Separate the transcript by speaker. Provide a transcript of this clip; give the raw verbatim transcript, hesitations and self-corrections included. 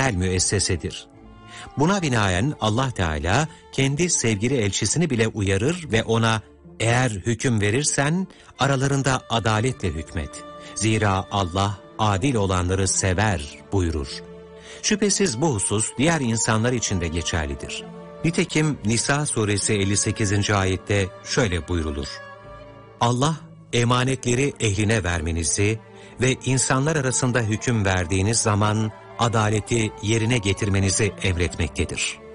Speaker 1: özel müessesedir. Buna binaen Allah Teala kendi sevgili elçisini bile uyarır ve ona eğer hüküm verirsen aralarında adaletle hükmet. Zira Allah adil olanları sever buyurur. Şüphesiz bu husus diğer insanlar için de geçerlidir. Nitekim Nisa suresi elli sekizinci ayette şöyle buyrulur. Allah emanetleri ehline vermenizi ve insanlar arasında hüküm verdiğiniz zaman adaleti yerine getirmenizi emretmektedir.